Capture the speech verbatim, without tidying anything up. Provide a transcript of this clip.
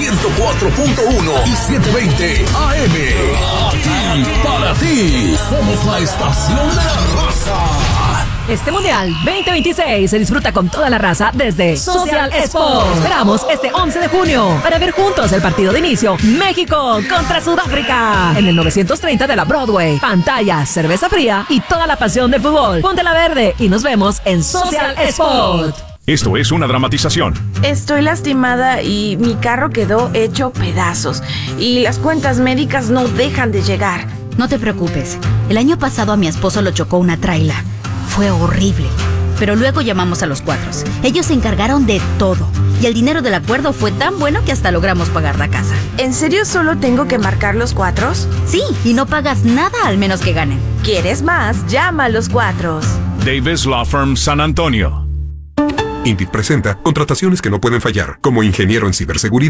ciento cuatro punto uno y setecientos veinte A M. Aquí para ti. Somos la estación de la raza. Este Mundial veinte veintiséis se disfruta con toda la raza desde Social Sports. Esperamos este once de junio para ver juntos el partido de inicio México contra Sudáfrica en el novecientos treinta de la Broadway. Pantalla, cerveza fría y toda la pasión del fútbol. Ponte la verde y nos vemos en Social Sports. Esto es una dramatización. Estoy lastimada y mi carro quedó hecho pedazos. Y las cuentas médicas no dejan de llegar. No te preocupes. El año pasado a mi esposo lo chocó una traila. Fue horrible. Pero luego llamamos a los Cuatros. Ellos se encargaron de todo. Y el dinero del acuerdo fue tan bueno que hasta logramos pagar la casa. ¿En serio solo tengo que marcar los Cuatros? Sí, y no pagas nada al menos que ganen. ¿Quieres más? Llama a los Cuatros. Davis Law Firm San Antonio. Indeed presenta contrataciones que no pueden fallar. Como ingeniero en ciberseguridad.